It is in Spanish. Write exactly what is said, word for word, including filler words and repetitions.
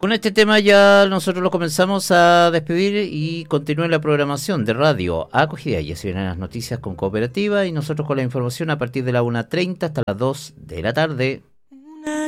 Con este tema ya nosotros lo comenzamos a despedir y continúa la programación de Radio Acogida. Ya se vienen las noticias con Cooperativa y nosotros con la información a partir de la una treinta hasta las dos de la tarde.